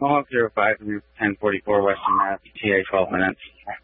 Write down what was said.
Mohawk 05 from 1044 Western Mass, TA 12 minutes.